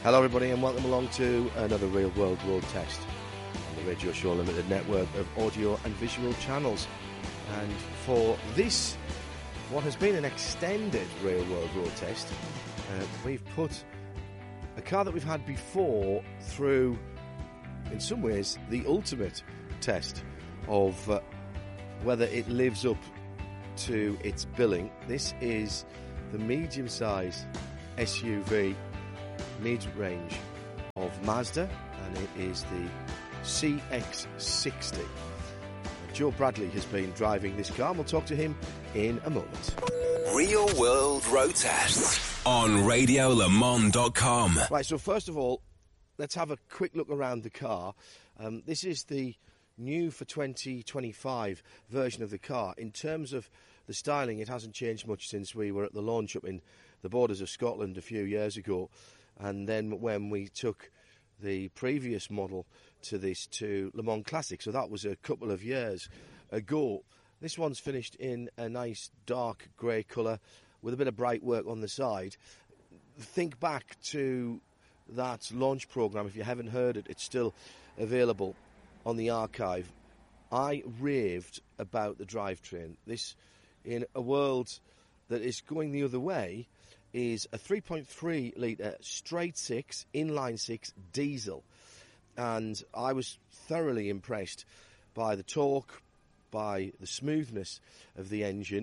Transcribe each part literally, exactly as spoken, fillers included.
Hello everybody and welcome along to another Real World Road Test on the Radio Show Limited network of audio and visual channels. And for this, what has been an extended Real World Road Test, uh, we've put a car that we've had before through, in some ways, the ultimate test of uh, whether it lives up to its billing. This is the medium-sized S U V mid-range of Mazda, and it is the C X sixty. Joe Bradley has been driving this car, and we'll talk to him in a moment. Real World Road Test on radio le mans dot com. Right, so first of all, let's have a quick look around the car. Um, this is the new for twenty twenty-five version of the car. In terms of the styling, it hasn't changed much since we were at the launch up in the borders of Scotland a few years ago. And then when we took the previous model to this to Le Mans Classic, so that was a couple of years ago. This one's finished in a nice dark grey colour with a bit of bright work on the side. Think back to that launch programme. If you haven't heard it, it's still available on the archive. I raved about the drivetrain. This, in a world that is going the other way, is a three point three litre straight six, inline six diesel. And I was thoroughly impressed by the torque, by the smoothness of the engine.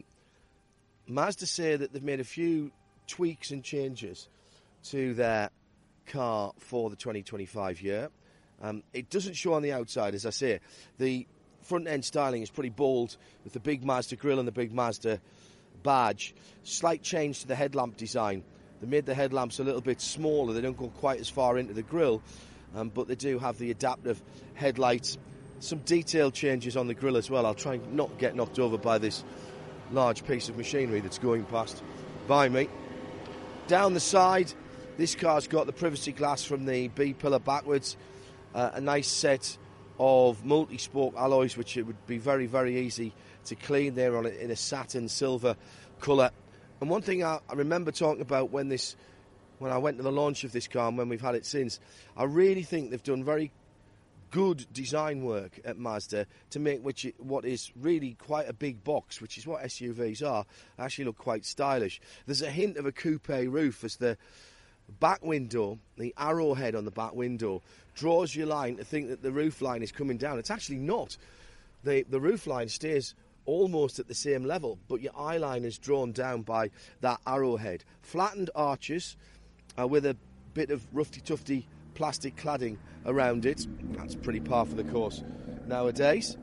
Mazda say that they've made a few tweaks and changes to their car for the twenty twenty-five year. Um, it doesn't show on the outside, as I say. The front end styling is pretty bold with the big Mazda grille and the big Mazda badge. Slight change to the headlamp design. They made the headlamps a little bit smaller. They don't go quite as far into the grille, um, but they do have the adaptive headlights. Some detail changes on the grille as well. I'll try and not get knocked over by this large piece of machinery that's going past by me. Down the side, this car's got the privacy glass from the B-pillar backwards, uh, a nice set of multi-spoke alloys, which it would be very, very easy to clean there on it in a satin silver colour. And one thing I, I remember talking about when this, when I went to the launch of this car and when we've had it since, I really think they've done very good design work at Mazda to make which it, what is really quite a big box, which is what S U Vs are, actually look quite stylish. There's a hint of a coupe roof as the back window, the arrowhead on the back window, draws your line to think that the roof line is coming down. It's actually not. The, the roof line stays almost at the same level, but your eye line is drawn down by that arrowhead. Flattened arches uh, with a bit of roughy-tufty plastic cladding around it. That's pretty par for the course nowadays.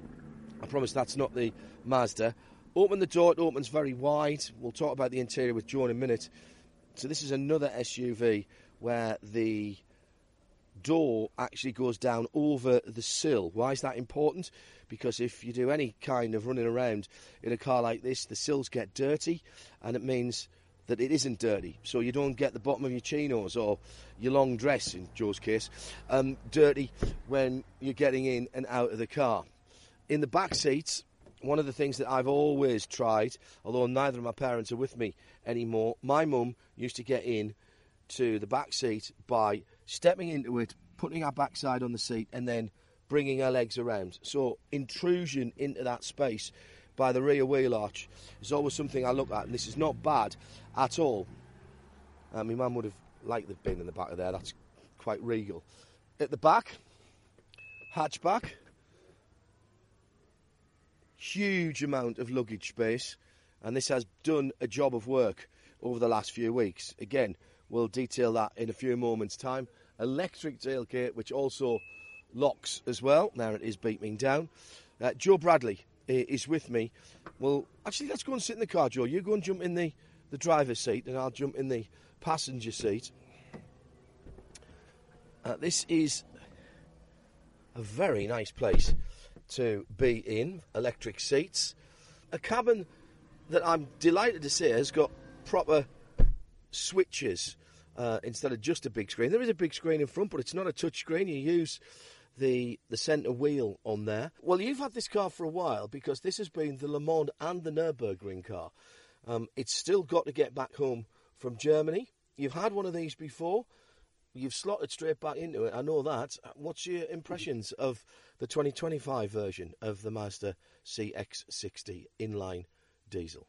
I promise that's not the Mazda. Open the door, it opens very wide. We'll talk about the interior with Joe in a minute. So this is another S U V where the door actually goes down over the sill. Why is that important? Because if you do any kind of running around in a car like this, the sills get dirty, and it means that it isn't dirty. So you don't get the bottom of your chinos or your long dress, in Joe's case, um, dirty when you're getting in and out of the car. In the back seats, one of the things that I've always tried, although neither of my parents are with me anymore, my mum used to get in to the back seat by stepping into it, putting her backside on the seat, and then bringing her legs around. So intrusion into that space by the rear wheel arch is always something I look at, and this is not bad at all. Uh, my mum would have liked the bin in the back of there. That's quite regal. At the back, hatchback, huge amount of luggage space, and this has done a job of work over the last few weeks. Again, we'll detail that in a few moments' time. Electric tailgate, which also locks as well. Now it is beeping down. Uh, Joe Bradley is with me. Well, actually, let's go and sit in the car, Joe. You go and jump in the, the driver's seat, and I'll jump in the passenger seat. Uh, this is a very nice place to be in. Electric seats. A cabin that I'm delighted to say has got proper switches uh, instead of just a big screen. There is a big screen in front, but it's not a touch screen. You use the the centre wheel on there. Well, you've had this car for a while because this has been the Le Mans and the Nürburgring car. Um, it's still got to get back home from Germany. You've had one of these before. you've slotted straight back into it. I know that. What's your impressions of the twenty twenty-five version of the Mazda C X sixty inline diesel?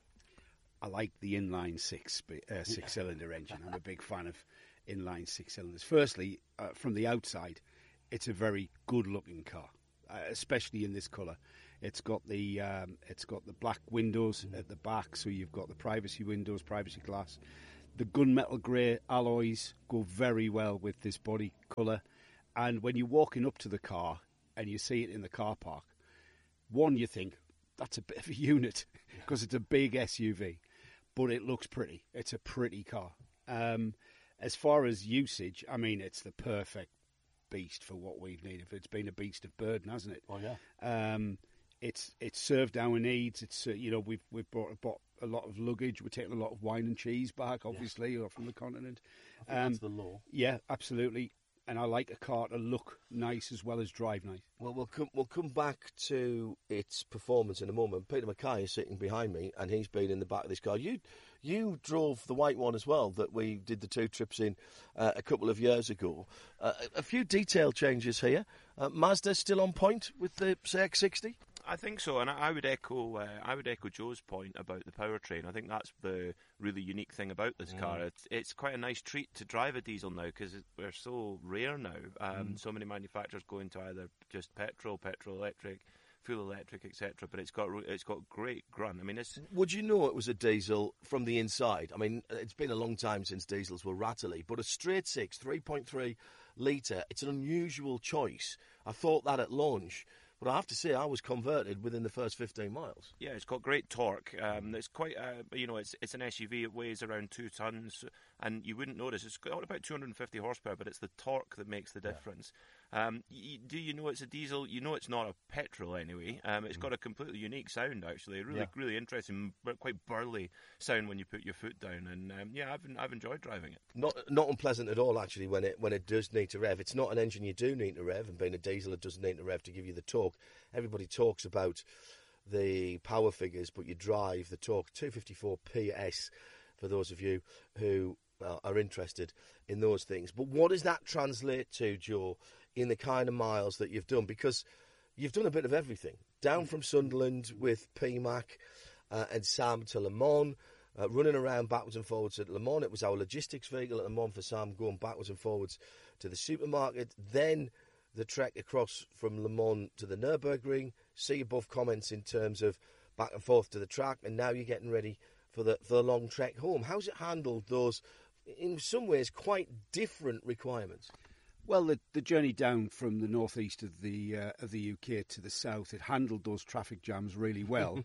I like the inline six uh, six cylinder engine. I'm a big fan of inline six cylinders. Firstly, uh, from the outside, it's a very good looking car, uh, especially in this colour. It's got the um, it's got the black windows mm. at the back, so you've got the privacy windows, privacy glass. The gunmetal grey alloys go very well with this body colour. And when you're walking up to the car and you see it in the car park, one, you think, that's a bit of a unit because it's a big S U V. But it looks pretty. It's a pretty car. Um, as far as usage, I mean, it's the perfect beast for what we've needed. It's been a beast of burden, hasn't it? Oh, yeah. Um, it's it's served our needs. It's uh, you know we've we've brought, bought a lot of luggage. We're taking a lot of wine and cheese back, obviously, yeah. or from the continent. I think um, that's the law. Yeah, absolutely. And I like a car to look nice as well as drive nice. Well, we'll come we'll come back to its performance in a moment. Peter Mackay is sitting behind me, and he's been in the back of this car. You you drove the white one as well that we did the two trips in uh, a couple of years ago. Uh, a few detail changes here. Uh, Mazda still on point with the C X sixty? I think so, and I would echo uh, I would echo Joe's point about the powertrain. I think that's the really unique thing about this mm. car. It's it's quite a nice treat to drive a diesel now because we're so rare now. Um, mm. So many manufacturers go into either just petrol, petrol electric, full electric, et cetera. But it's got it's got great grunt. I mean, it's. Would you know it was a diesel from the inside? I mean, it's been a long time since diesels were rattly, but a straight six, three point three litre. It's an unusual choice. I thought that at launch. But I have to say, I was converted within the first fifteen miles. Yeah, it's got great torque. Um, it's quite, uh, you know, it's it's an S U V. It weighs around two tons, and you wouldn't notice. It's got about two hundred fifty horsepower, but it's the torque that makes the difference. Yeah. Um, y- do you know it's a diesel? You know it's not a petrol anyway. Um, it's mm. got a completely unique sound, actually. Really, yeah. really interesting, but quite burly sound when you put your foot down. And um, yeah, I've I've enjoyed driving it. Not not unpleasant at all, actually. When it when it does need to rev, it's not an engine you do need to rev. And being a diesel, it doesn't need to rev to give you the torque. Everybody talks about the power figures, but you drive the torque two fifty-four P S for those of you who uh, are interested in those things. But what does that translate to, Joe, in the kind of miles that you've done? Because you've done a bit of everything. Down from Sunderland with P MAC uh, and Sam to Le Mans, uh, running around backwards and forwards at Le Mans. It was our logistics vehicle at Le Mans for Sam, going backwards and forwards to the supermarket. Then the trek across from Le Mans to the Nürburgring. See above comments in terms of back and forth to the track, and now you're getting ready for the for the long trek home. How's it handled those, in some ways, quite different requirements? Well, the, the journey down from the northeast of the uh, of the U K to the south, it handled those traffic jams really well.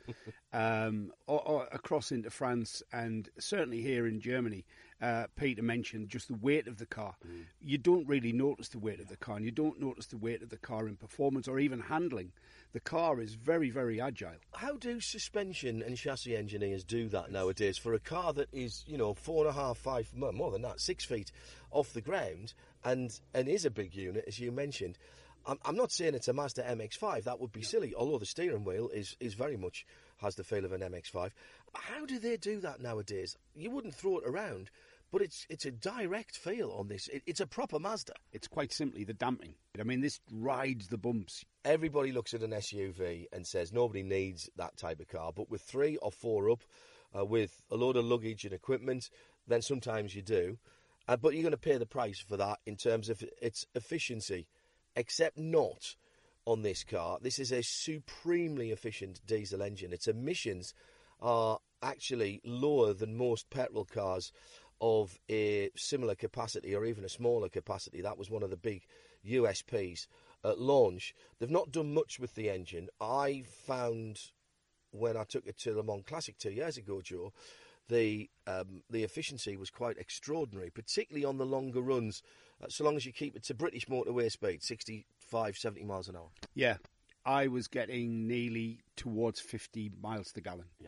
um, or, or across into France and certainly here in Germany, uh, Peter mentioned just the weight of the car. Mm. You don't really notice the weight of the car, and you don't notice the weight of the car in performance or even handling. The car is very, very agile. How do suspension and chassis engineers do that nowadays for a car that is, you know, four and a half, five, more than that, six feet off the ground and, and is a big unit, as you mentioned? I'm, I'm not saying it's a Mazda M X five. That would be yeah. silly, although the steering wheel is, is very much has the feel of an M X five. How do they do that nowadays? You wouldn't throw it around, but it's it's a direct feel on this. It, it's a proper Mazda. It's quite simply the damping. I mean, this rides the bumps. Everybody looks at an S U V and says nobody needs that type of car. But with three or four up, uh, with a load of luggage and equipment, then sometimes you do. Uh, but you're going to pay the price for that in terms of its efficiency, except not on this car. This is a supremely efficient diesel engine. Its emissions are actually lower than most petrol cars of a similar capacity or even a smaller capacity. That was one of the big U S Ps at launch. They've not done much with the engine. I found when I took it to Le Mans Classic two years ago, Joe, the um, the efficiency was quite extraordinary, particularly on the longer runs, uh, so long as you keep it to British motorway speed, sixty-five, seventy miles an hour. Yeah, I was getting nearly towards fifty miles to the gallon. Yeah.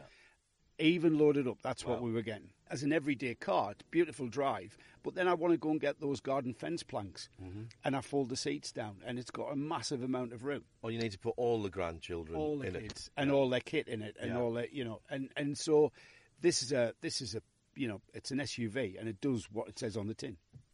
Even loaded up, that's wow. what we were getting. As an everyday car, it's a beautiful drive, but then I want to go and get those garden fence planks, mm-hmm. and I fold the seats down, and it's got a massive amount of room. Or you need to put all the grandchildren all the in kids, it. And yeah. all their kit in it, and yeah. all their, you know, and, and so this is a, this is a, you know, it's an S U V, and it does what it says on the tin.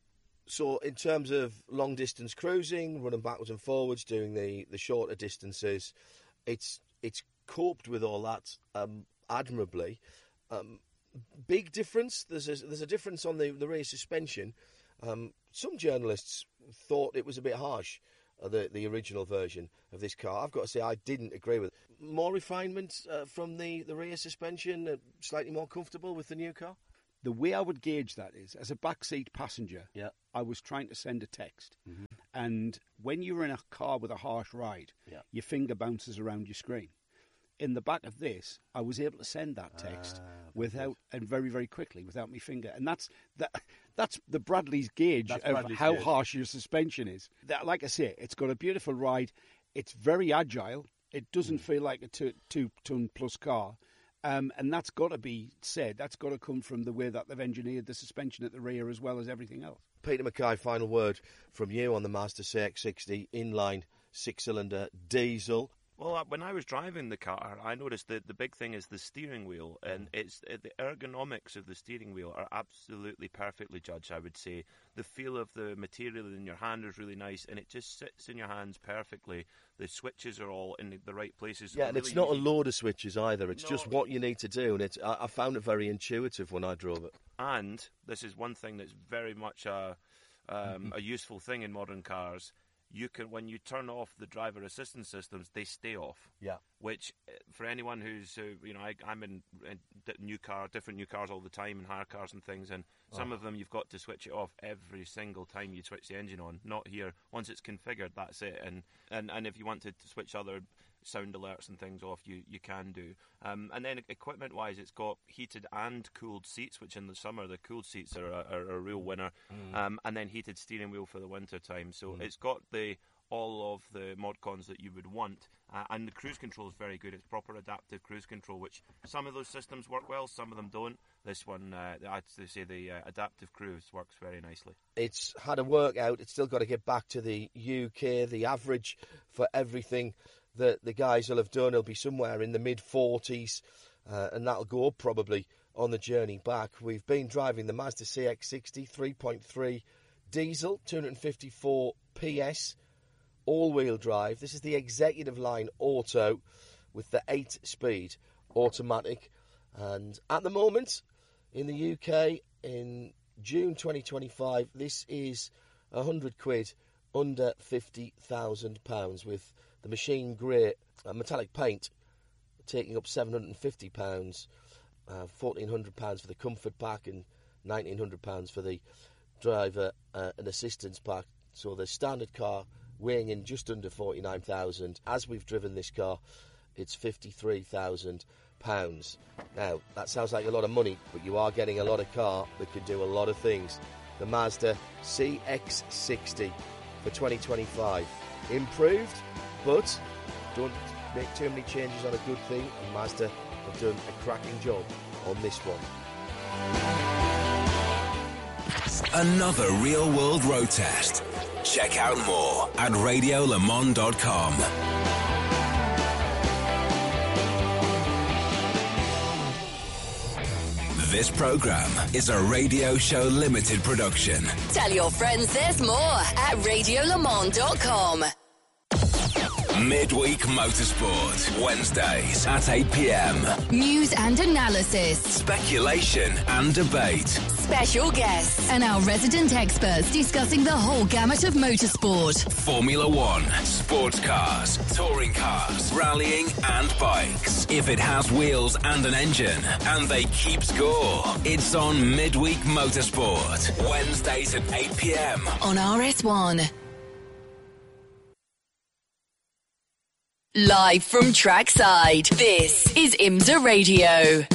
So in terms of long distance cruising, running backwards and forwards, doing the, the shorter distances, it's it's coped with all that um, admirably. Um, big difference. There's a, there's a difference on the, the rear suspension. Um, some journalists thought it was a bit harsh, uh, the the original version of this car. I've got to say I didn't agree with it. More refinement uh, from the, the rear suspension, uh, slightly more comfortable with the new car? The way I would gauge that is, as a backseat passenger, yeah. I was trying to send a text. Mm-hmm. And when you're in a car with a harsh ride, yeah. your finger bounces around your screen. In the back of this, I was able to send that text ah, without and very, very quickly without my finger. And that's that. That's the Bradley's gauge that's of Bradley's how gauge. harsh your suspension is. That, like I say, it's got a beautiful ride. It's very agile. It doesn't mm. feel like a two, two-ton plus car. Um, and that's got to be said. That's got to come from the way that they've engineered the suspension at the rear as well as everything else. Peter Mackay, final word from you on the Mazda C X sixty inline six-cylinder diesel. Well, when I was driving the car, I noticed that the big thing is the steering wheel, and it's the ergonomics of the steering wheel are absolutely perfectly judged, I would say. The feel of the material in your hand is really nice, and it just sits in your hands perfectly. The switches are all in the right places. Yeah, and really it's not easy. a load of switches either. It's No. just what you need to do, and it's, I, I found it very intuitive when I drove it. And this is one thing that's very much a, um, a useful thing in modern cars. You can, when you turn off the driver assistance systems, they stay off. Yeah. Which, for anyone who's, uh, you know, I, I'm in, in new car, different new cars all the time, and hire cars and things, and some oh. of them you've got to switch it off every single time you switch the engine on. Not here. Once it's configured, that's it. And and, and if you wanted to switch other sound alerts and things off, you, you can do. Um, and then equipment-wise, it's got heated and cooled seats, which in the summer, the cooled seats are a, are a real winner. Mm. Um, and then heated steering wheel for the winter time. So mm. it's got the all of the mod cons that you would want. Uh, and the cruise control is very good. It's proper adaptive cruise control, which some of those systems work well, some of them don't. This one, uh, I'd say the uh, adaptive cruise works very nicely. It's had a workout. It's still got to get back to the U K. The average for everything that the guys will have done will be somewhere in the mid forties, uh, and that'll go up probably on the journey back. We've been driving the Mazda C X sixty three point three diesel, two hundred fifty-four P S, all-wheel drive. This is the executive line auto with the eight-speed automatic. And at the moment, in the U K, in June twenty twenty-five, this is one hundred quid under fifty thousand pounds, with the machine grey uh, metallic paint taking up seven hundred fifty pounds, uh, fourteen hundred pounds for the comfort pack and nineteen hundred pounds for the driver uh, and assistance pack. So the standard car weighing in just under forty-nine thousand. As we've driven this car, it's fifty-three thousand pounds. Now, that sounds like a lot of money, but you are getting a lot of car that can do a lot of things. The Mazda C X sixty for twenty twenty-five. Improved, but don't make too many changes on a good thing, and Mazda have done a cracking job on this one. Another real-world road test. Check out more at radio le mans dot com. This program is a Radio Show Limited production. Tell your friends there's more at radio le mans dot com. Midweek Motorsport, Wednesdays at eight p.m. News and analysis. Speculation and debate. Special guests and our resident experts discussing the whole gamut of motorsport. Formula One, sports cars, touring cars, rallying and bikes. If it has wheels and an engine and they keep score, it's on Midweek Motorsport, Wednesdays at eight p.m. on R S one. Live from trackside, this is IMSA Radio.